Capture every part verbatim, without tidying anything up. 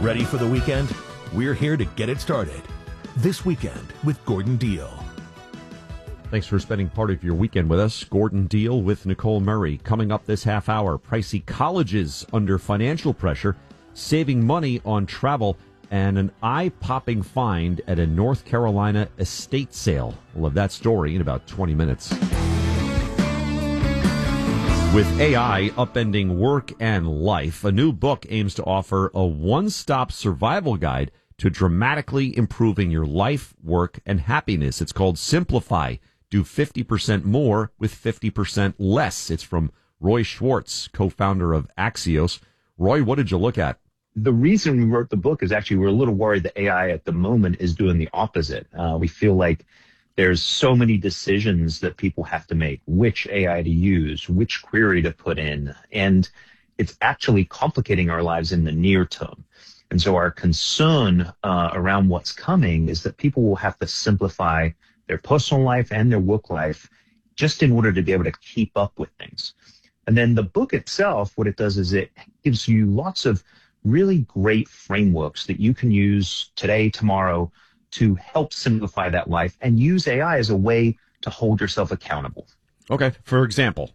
Ready for the weekend? We're here to get it started. This Weekend with Gordon Deal. Thanks for spending part of your weekend with us. Gordon Deal with Nicole Murray. Coming up this half hour, pricey colleges under financial pressure, saving money on travel, and an eye-popping find at a North Carolina estate sale. We'll have that story in about twenty minutes. With A I upending work and life, a new book aims to offer a one-stop survival guide to dramatically improving your life, work, and happiness. It's called Simplify. Do fifty percent more with fifty percent less. It's from Roy Schwartz, co-founder of Axios. Roy, what did you look at? The reason we wrote the book is actually we're a little worried that A I at the moment is doing the opposite. Uh, we feel like there's so many decisions that people have to make, which A I to use, which query to put in, and it's actually complicating our lives in the near term. And so our concern uh, around what's coming is that people will have to simplify their personal life and their work life just in order to be able to keep up with things. And then the book itself, what it does is it gives you lots of really great frameworks that you can use today, tomorrow, to help simplify that life and use A I as a way to hold yourself accountable. Okay, for example.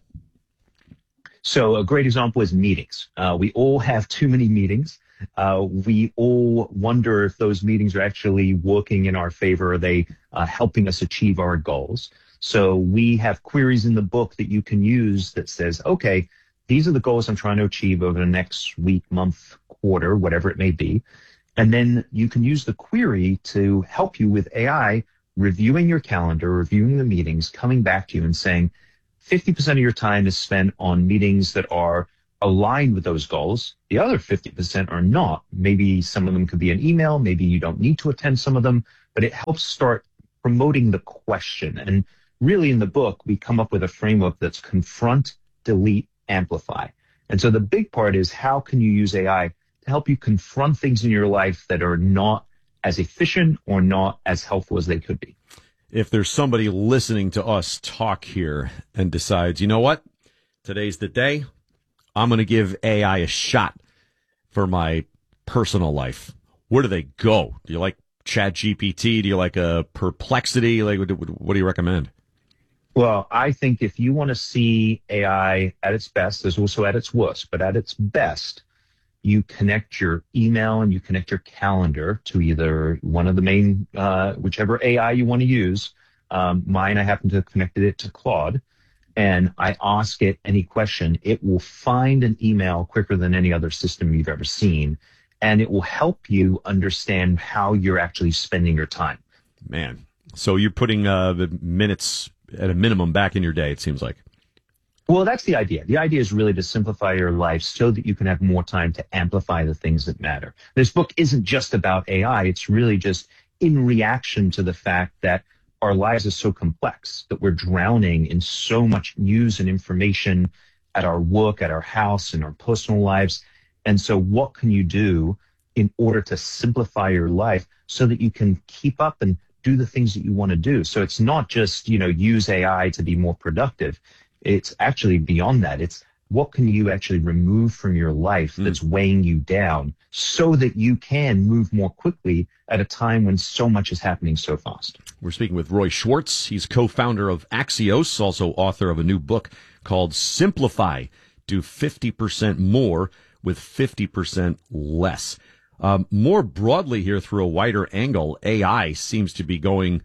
So a great example is meetings. Uh, we all have too many meetings. Uh, we all wonder if those meetings are actually working in our favor. Are they uh, helping us achieve our goals? So we have queries in the book that you can use that says, okay, these are the goals I'm trying to achieve over the next week, month, quarter, whatever it may be. And then you can use the query to help you with A I, reviewing your calendar, reviewing the meetings, coming back to you and saying fifty percent of your time is spent on meetings that are aligned with those goals. The other fifty percent are not. Maybe some of them could be an email. Maybe you don't need to attend some of them, but it helps start promoting the question. And really in the book, we come up with a framework that's confront, delete, amplify. And so the big part is how can you use A I to help you confront things in your life that are not as efficient or not as helpful as they could be. If there's somebody listening to us talk here and decides, you know what, today's the day, I'm going to give A I a shot for my personal life, where do they go? Do you like ChatGPT? Do you like a Perplexity? Like, what, what do you recommend? Well, I think if you want to see A I at its best, there's also at its worst, but at its best, you connect your email and you connect your calendar to either one of the main, uh, whichever A I you want to use. Um, mine, I happen to have connected it to Claude, and I ask it any question. It will find an email quicker than any other system you've ever seen, and it will help you understand how you're actually spending your time. Man, so you're putting uh, the minutes at a minimum back in your day, it seems like. Well, that's the idea. The idea is really to simplify your life so that you can have more time to amplify the things that matter. This book isn't just about A I. It's really just in reaction to the fact that our lives are so complex, that we're drowning in so much news and information at our work, at our house, in our personal lives. And so what can you do in order to simplify your life so that you can keep up and do the things that you want to do? So it's not just, you know, use A I to be more productive. It's actually beyond that. It's what can you actually remove from your life that's mm. weighing you down so that you can move more quickly at a time when so much is happening so fast. We're speaking with Roy Schwartz. He's co-founder of Axios, also author of a new book called Simplify. Do fifty percent more with fifty percent less. Um, more broadly here, through a wider angle, A I seems to be going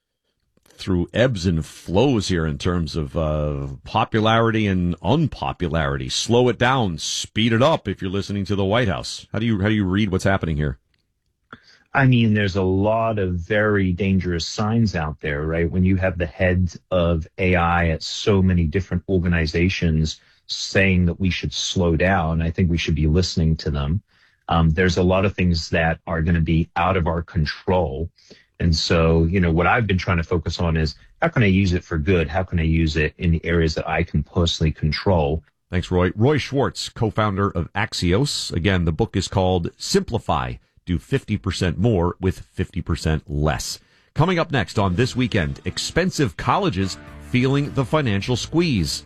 through ebbs and flows here in terms of uh, popularity and unpopularity. Slow it down, speed it up if you're listening to the White House. How do you how do you read what's happening here? I mean, there's a lot of very dangerous signs out there, right? When you have the heads of A I at so many different organizations saying that we should slow down, I think we should be listening to them. Um, there's a lot of things that are going to be out of our control. And so, you know, what I've been trying to focus on is how can I use it for good? How can I use it in the areas that I can personally control? Thanks, Roy. Roy Schwartz, co-founder of Axios. Again, the book is called Simplify. Do fifty percent more with fifty percent less. Coming up next on This Weekend, expensive colleges feeling the financial squeeze.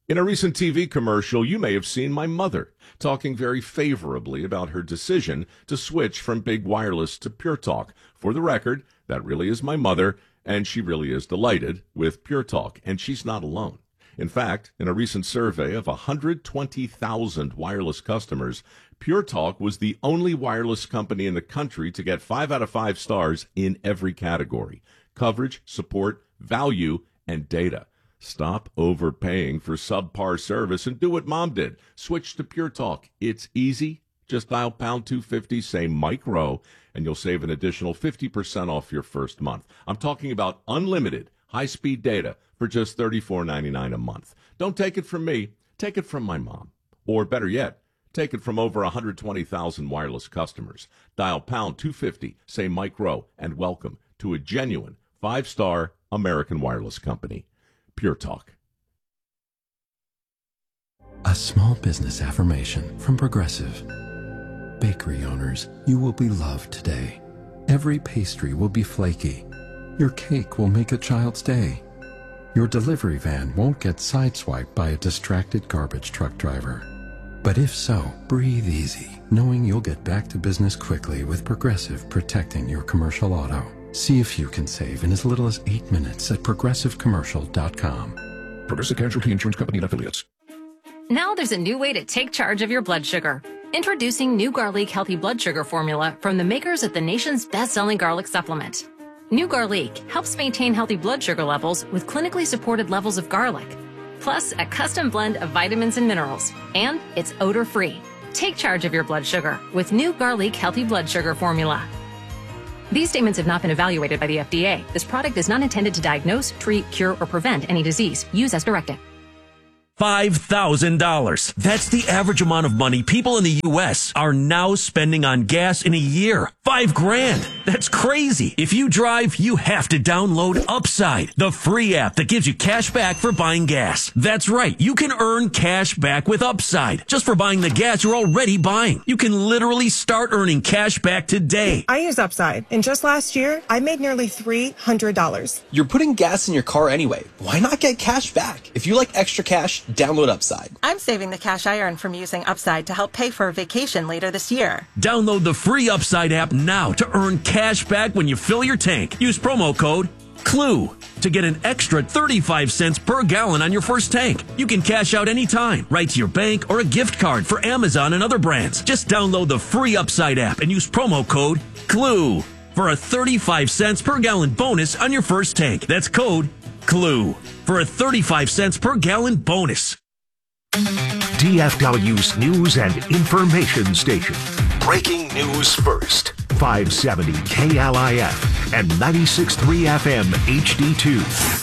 In a recent T V commercial, you may have seen my mother talking very favorably about her decision to switch from big wireless to Pure Talk. For the record, that really is my mother, and she really is delighted with Pure Talk, and she's not alone. In fact, in a recent survey of one hundred twenty thousand wireless customers, Pure Talk was the only wireless company in the country to get five out of five stars in every category: coverage, support, value, and data. Stop overpaying for subpar service and do what Mom did. Switch to Pure Talk. It's easy. Just dial pound two fifty, say Mike Rowe, and you'll save an additional fifty percent off your first month. I'm talking about unlimited high-speed data for just thirty-four ninety-nine a month. Don't take it from me. Take it from my mom. Or better yet, take it from over one hundred twenty thousand wireless customers. Dial pound two fifty, say Mike Rowe, and welcome to a genuine five-star American wireless company. Pure Talk. A small business affirmation from Progressive. Bakery owners, you will be loved today. Every pastry will be flaky. Your cake will make a child's day. Your delivery van won't get sideswiped by a distracted garbage truck driver. But if so, breathe easy, knowing you'll get back to business quickly with Progressive protecting your commercial auto. See if you can save in as little as eight minutes at progressive commercial dot com. Progressive Casualty Insurance Company and Affiliates. Now there's a new way to take charge of your blood sugar. Introducing new Garlic Healthy Blood Sugar Formula from the makers of the nation's best-selling garlic supplement. New Garlic helps maintain healthy blood sugar levels with clinically supported levels of garlic, plus a custom blend of vitamins and minerals, and it's odor-free. Take charge of your blood sugar with new Garlic Healthy Blood Sugar Formula. These statements have not been evaluated by the F D A. This product is not intended to diagnose, treat, cure, or prevent any disease. Use as directed. five thousand dollars. That's the average amount of money people in the U S are now spending on gas in a year. Five grand. That's crazy. If you drive, you have to download Upside, the free app that gives you cash back for buying gas. That's right. You can earn cash back with Upside just for buying the gas you're already buying. You can literally start earning cash back today. I use Upside, and just last year, I made nearly three hundred dollars. You're putting gas in your car anyway. Why not get cash back? If you like extra cash, download Upside. I'm saving the cash I earn from using Upside to help pay for a vacation later this year. Download the free Upside app now to earn cash back when you fill your tank. Use promo code CLUE to get an extra thirty-five cents per gallon on your first tank. You can cash out anytime, right to your bank or a gift card for Amazon and other brands. Just download the free Upside app and use promo code CLUE for a thirty-five cents per gallon bonus on your first tank. That's code CLUE for a thirty-five cents per gallon bonus. D F W's News and Information Station. Breaking news first. five seventy K L I F and ninety-six point three F M H D two.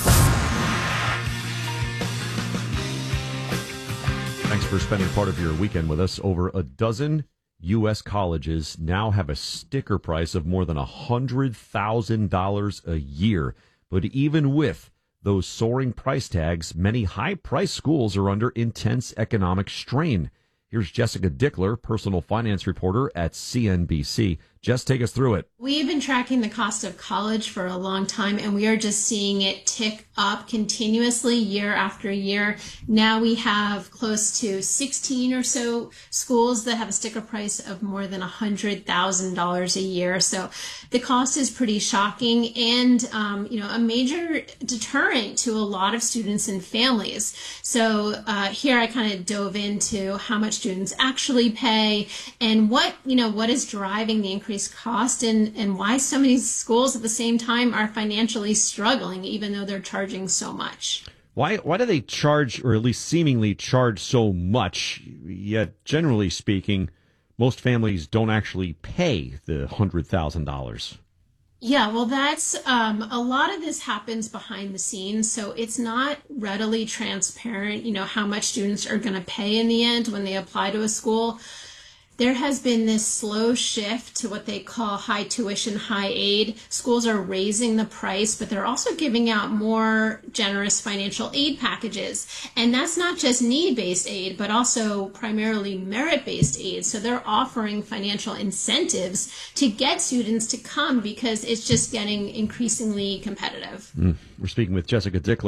Thanks for spending part of your weekend with us. Over a dozen U S colleges now have a sticker price of more than one hundred thousand dollars a year. But even with those soaring price tags, many high-priced schools are under intense economic strain. Here's Jessica Dickler, personal finance reporter at C N B C. Jess, take us through it. We've been tracking the cost of college for a long time, and we are just seeing it tick up continuously year after year. Now we have close to sixteen or so schools that have a sticker price of more than one hundred thousand dollars a year. So the cost is pretty shocking and, um, you know, a major deterrent to a lot of students and families. So uh, here I kind of dove into how much students actually pay and what, you know, what is driving the increase cost and, and why so many schools at the same time are financially struggling, even though they're charging so much. Why why do they charge, or at least seemingly charge so much, yet generally speaking, most families don't actually pay the one hundred thousand dollars? Yeah, well, that's um, a lot of this happens behind the scenes, so it's not readily transparent, you know, how much students are going to pay in the end when they apply to a school. There has been this slow shift to what they call high tuition, high aid. Schools are raising the price, but they're also giving out more generous financial aid packages. And that's not just need-based aid, but also primarily merit-based aid. So they're offering financial incentives to get students to come because it's just getting increasingly competitive. Mm. We're speaking with Jessica Dickler,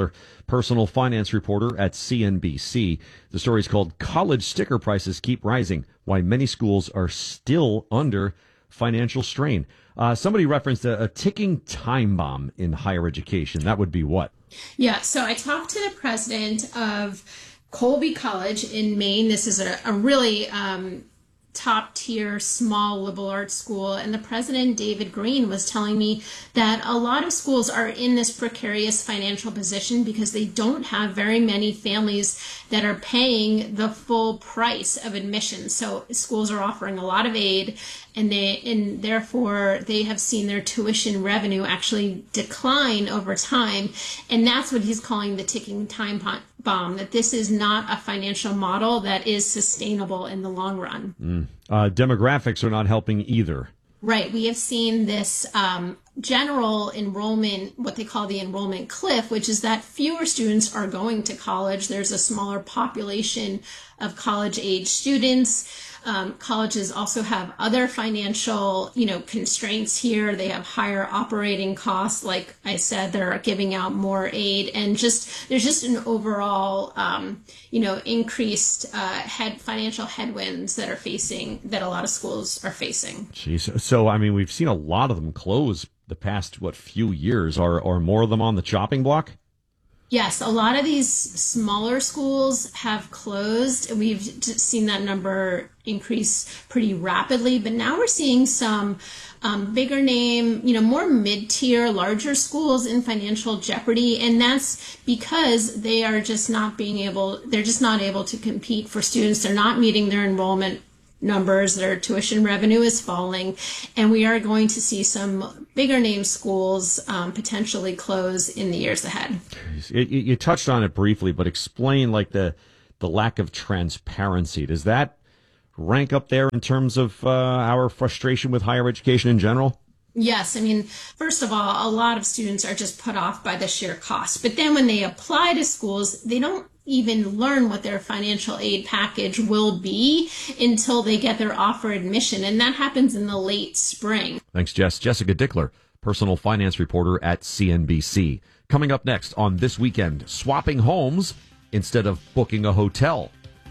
personal finance reporter at C N B C. The story is called College Sticker Prices Keep Rising, Why Many Schools Are Still Under Financial Strain. Uh, somebody referenced a, a ticking time bomb in higher education. That would be what? Yeah, so I talked to the president of Colby College in Maine. This is a, a really um, top tier small liberal arts school, and the president, David Green, was telling me that a lot of schools are in this precarious financial position because they don't have very many families that are paying the full price of admission. So schools are offering a lot of aid, and they and therefore they have seen their tuition revenue actually decline over time, and that's what he's calling the ticking time bomb, that this is not a financial model that is sustainable in the long run. Mm. Uh, demographics are not helping either. Right. We have seen this um, general enrollment, what they call the enrollment cliff, which is that fewer students are going to college. There's a smaller population of college-age students. Um, colleges also have other financial, you know, constraints here. They have higher operating costs. Like I said, they're giving out more aid, and just there's just an overall, um, you know, increased uh, head financial headwinds that are facing that a lot of schools are facing. Jeez. So I mean, we've seen a lot of them close the past what few years. Are are more of them on the chopping block? Yes, a lot of these smaller schools have closed. We've seen that number increase pretty rapidly, but now we're seeing some um, bigger name, you know, more mid-tier, larger schools in financial jeopardy, and that's because they are just not being able, they're just not able to compete for students. They're not meeting their enrollment numbers, their tuition revenue is falling, and we are going to see some bigger name schools um, potentially close in the years ahead. It, you, you touched on it briefly, but explain like the the lack of transparency. Does that rank up there in terms of uh, our frustration with higher education in general? Yes. I mean, first of all, a lot of students are just put off by the sheer cost. But then when they apply to schools, they don't even learn what their financial aid package will be until they get their offer admission. And that happens in the late spring. Thanks, Jess. Jessica Dickler, personal finance reporter at C N B C. Coming up next on This Weekend, swapping homes instead of booking a hotel.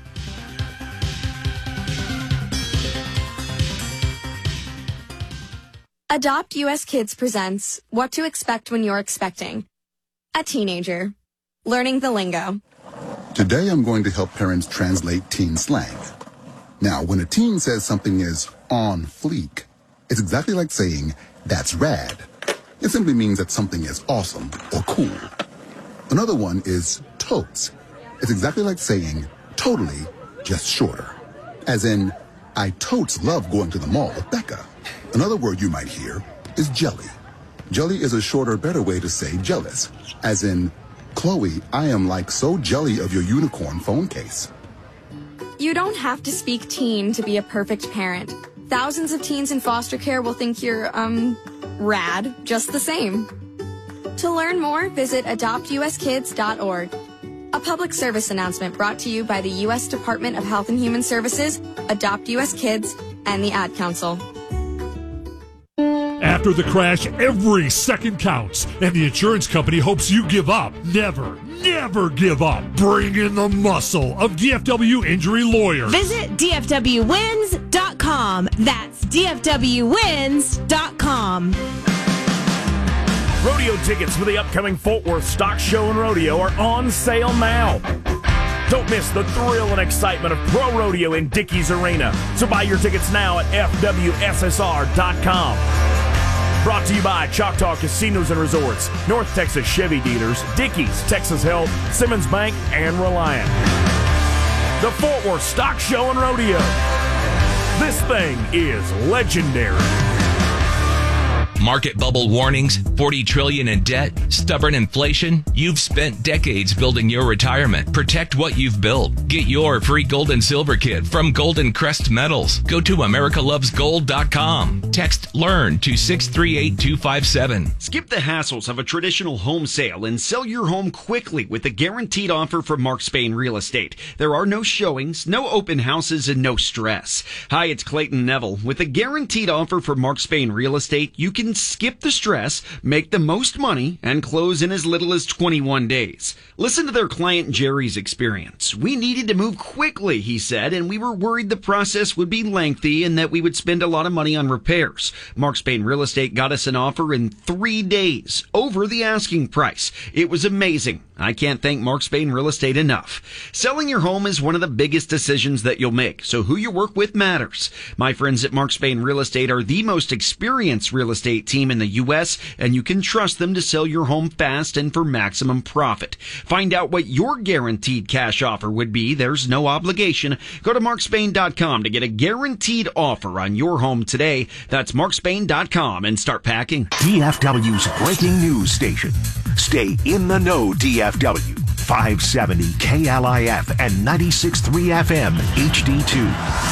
Adopt U S Kids presents What to Expect When You're Expecting a Teenager. Learning the lingo. Today I'm going to help parents translate teen slang. Now, when a teen says something is on fleek, it's exactly like saying, that's rad. It simply means that something is awesome or cool. Another one is totes. It's exactly like saying, totally, just shorter. As in, I totes love going to the mall with Becca. Another word you might hear is jelly. Jelly is a shorter, better way to say jealous. As in, Chloe, I am like so jelly of your unicorn phone case. You don't have to speak teen to be a perfect parent. Thousands of teens in foster care will think you're, um, rad, just the same. To learn more, visit adopt u s kids dot org. A public service announcement brought to you by the U S Department of Health and Human Services, Adopt U S Kids, and the Ad Council. After the crash, every second counts, and the insurance company hopes you give up. Never, never give up. Bring in the muscle of D F W Injury Lawyers. Visit d f w wins dot com. That's d f w wins dot com. Rodeo tickets for the upcoming Fort Worth Stock Show and Rodeo are on sale now. Don't miss the thrill and excitement of pro rodeo in Dickies Arena. So buy your tickets now at f w s s r dot com. Brought to you by Choctaw Casinos and Resorts, North Texas Chevy Dealers, Dickies, Texas Health, Simmons Bank, and Reliant. The Fort Worth Stock Show and Rodeo. This thing is legendary. Market bubble warnings, forty trillion dollars in debt, stubborn inflation. You've spent decades building your retirement. Protect what you've built. Get your free gold and silver kit from Golden Crest Metals. Go to america loves gold dot com. Text LEARN to six three eight two five seven. Skip the hassles of a traditional home sale and sell your home quickly with a guaranteed offer from Mark Spain Real Estate. There are no showings, no open houses, and no stress. Hi, it's Clayton Neville. With a guaranteed offer from Mark Spain Real Estate, you can can skip the stress, make the most money, and close in as little as twenty-one days. Listen to their client Jerry's experience. We needed to move quickly, he said, and we were worried the process would be lengthy and that we would spend a lot of money on repairs. Mark Spain Real Estate got us an offer in three days, over the asking price. It was amazing. I can't thank Mark Spain Real Estate enough. Selling your home is one of the biggest decisions that you'll make, so who you work with matters. My friends at Mark Spain Real Estate are the most experienced real estate team in the U S, and you can trust them to sell your home fast and for maximum profit. Find out what your guaranteed cash offer would be. There's no obligation. Go to mark spain dot com to get a guaranteed offer on your home today. That's mark spain dot com and start packing. D F W's breaking news station. Stay in the know, D F W. five seventy K L I F and ninety-six point three F M H D two.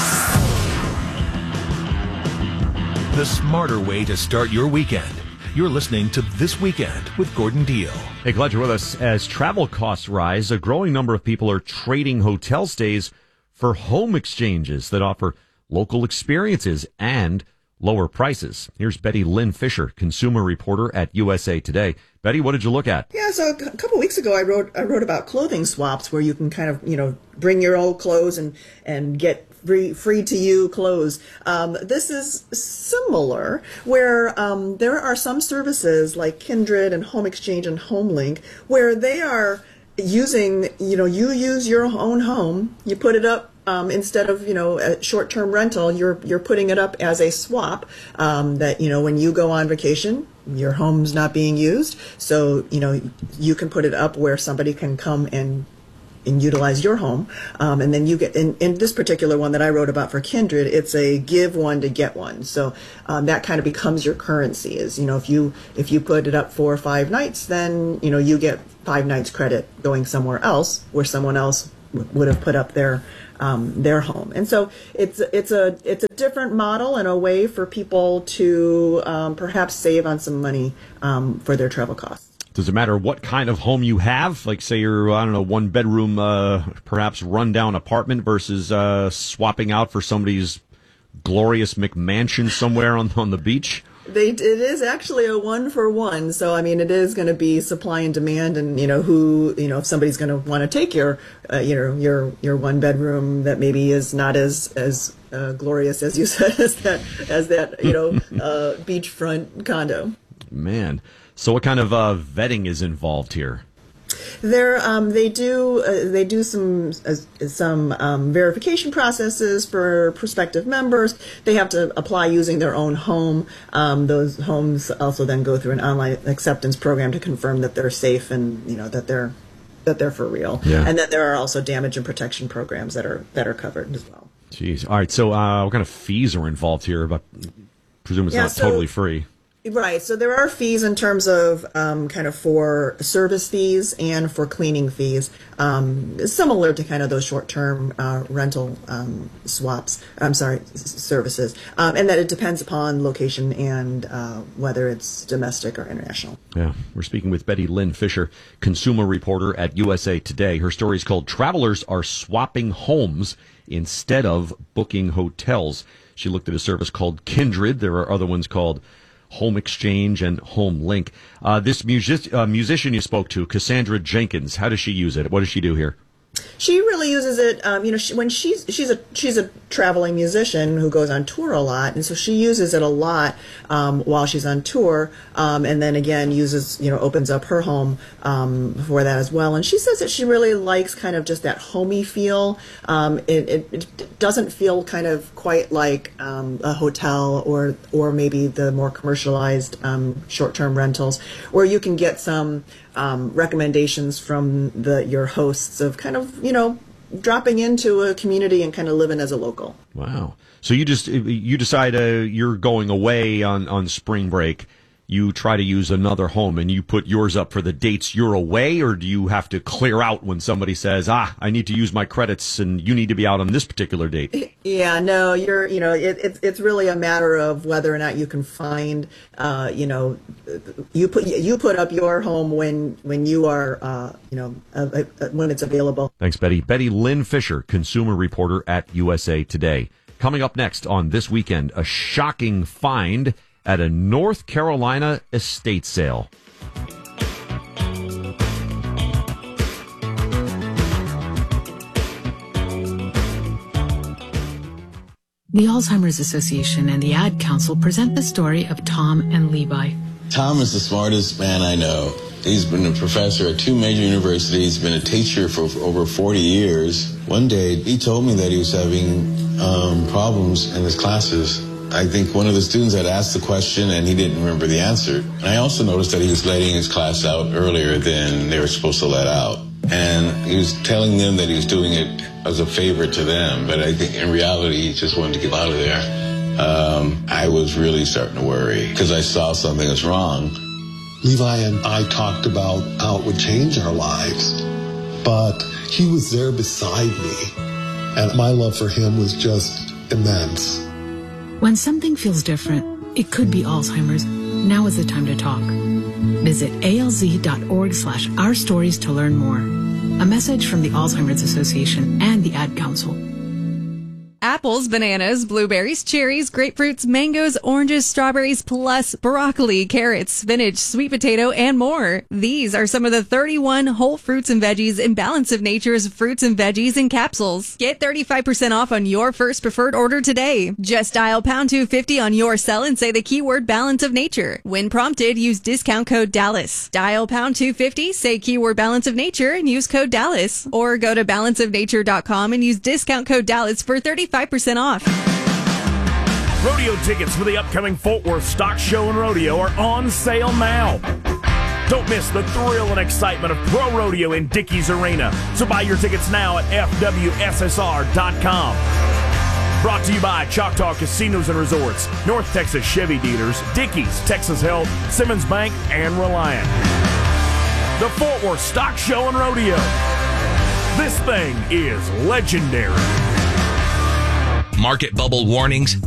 The smarter way to start your weekend. You're listening to This Weekend with Gordon Deal. Hey, glad you're with us. As travel costs rise, a growing number of people are trading hotel stays for home exchanges that offer local experiences and lower prices. Here's Betty Lynn Fisher, consumer reporter at U S A Today. Betty, what did you look at? Yeah, so a couple weeks ago, I wrote I wrote about clothing swaps, where you can kind of, you know, bring your old clothes and and get free free to you clothes. Um, this is similar, where um, there are some services like Kindred and Home Exchange and HomeLink, where they are using, you know, you use your own home, you put it up. Um, instead of, you know, a short-term rental, you're you're putting it up as a swap, um, that, you know, when you go on vacation, your home's not being used. So, you know, you can put it up where somebody can come and and utilize your home. Um, and then you get, in, in this particular one that I wrote about for Kindred, it's a give one to get one. So um, that kind of becomes your currency, is, you know, if you if you put it up for five nights, then, you know, you get five nights credit going somewhere else where someone else w- would have put up their Um, their home. And so it's it's a it's a different model and a way for people to um, perhaps save on some money um, for their travel costs. Does it matter what kind of home you have? Like, say you're, I don't know, one bedroom, uh, perhaps rundown apartment versus uh, swapping out for somebody's glorious McMansion somewhere on on the beach? They, it is actually a one for one. So, I mean, it is going to be supply and demand, and, you know, who, you know, if somebody's going to want to take your, uh, you know, your, your one bedroom that maybe is not as, as, uh, glorious as you said, as that, as that, you know, uh, beachfront condo. Man. So what kind of, uh, vetting is involved here? There, um, they do uh, they do some uh, some um, verification processes for prospective members. They have to apply using their own home. Um, those homes also then go through an online acceptance program to confirm that they're safe and, you know, that they're that they're for real. Yeah. And then there are also damage and protection programs that are that are covered as well. Jeez. All right. So uh, what kind of fees are involved here? But I presume it's Yeah, not so- totally free. Right. So there are fees in terms of um, kind of for service fees and for cleaning fees, um, similar to kind of those short-term uh, rental um, swaps. I'm sorry, s- services, um, and that it depends upon location and uh, whether it's domestic or international. Yeah. We're speaking with Betty Lynn Fisher, consumer reporter at U S A Today. Her story is called "Travelers Are Swapping Homes Instead of Booking Hotels." She looked at a service called Kindred. There are other ones called Home Exchange and HomeLink. Uh, this music, uh, musician you spoke to, Cassandra Jenkins, how does she use it? What does she do here? She really uses it, um, you know, she, when she's she's a she's a traveling musician who goes on tour a lot, and so she uses it a lot um, while she's on tour, um, and then again uses, you know, opens up her home um, for that as well. And she says that she really likes kind of just that homey feel. Um, it, it, it doesn't feel kind of quite like um, a hotel or or maybe the more commercialized um, short-term rentals, where you can get some um, recommendations from the your hosts of kind of, you know, dropping into a community and kind of living as a local. Wow. So you just, you decide uh, you're going away on, on spring break. You try to use another home and you put yours up for the dates you're away, or do you have to clear out when somebody says, ah, I need to use my credits and you need to be out on this particular date? Yeah, no, you're, you know, it, it, it's really a matter of whether or not you can find, uh, you know, you put, you put up your home when, when you are, uh, you know, uh, uh, when it's available. Thanks, Betty. Betty Lynn Fisher, consumer reporter at U S A Today. Coming up next on This Weekend, a shocking find at a North Carolina estate sale. The Alzheimer's Association and the Ad Council present the story of Tom and Levi. Tom is the smartest man I know. He's been a professor at two major universities, been a teacher for over forty years. One day, he told me that he was having um, problems in his classes. I think one of the students had asked the question and he didn't remember the answer. And I also noticed that he was letting his class out earlier than they were supposed to let out. And he was telling them that he was doing it as a favor to them, but I think in reality he just wanted to get out of there. Um, I was really starting to worry because I saw something was wrong. Levi and I talked about how it would change our lives, but he was there beside me, and my love for him was just immense. When something feels different, it could be Alzheimer's. Now is the time to talk. Visit alz.org slash our stories to learn more. A message from the Alzheimer's Association and the Ad Council. Apples, bananas, blueberries, cherries, grapefruits, mangoes, oranges, strawberries, plus broccoli, carrots, spinach, sweet potato, and more. These are some of the thirty-one whole fruits and veggies in Balance of Nature's fruits and veggies in capsules. Get thirty-five percent off on your first preferred order today. Just dial pound two fifty on your cell and say the keyword Balance of Nature. When prompted, use discount code Dallas. Dial pound two fifty, say keyword Balance of Nature, and use code Dallas. Or go to balance of nature dot com and use discount code Dallas for thirty-five percent off. Rodeo tickets for the upcoming Fort Worth Stock Show and Rodeo are on sale now. Don't miss the thrill and excitement of pro rodeo in Dickies Arena. So buy your tickets now at F W S S R dot com. Brought to you by Choctaw Casinos and Resorts, North Texas Chevy Dealers, Dickies, Texas Health, Simmons Bank, and Reliant. The Fort Worth Stock Show and Rodeo. This thing is legendary. Market bubble warnings,